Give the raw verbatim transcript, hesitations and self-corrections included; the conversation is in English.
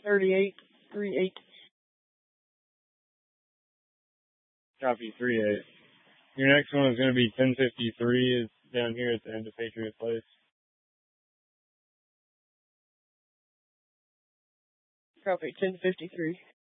thirty-eight, three eight. Copy, three eight. Your next one is going to be ten fifty-three. It's down here at the end of Patriot Place. Copy, ten fifty-three.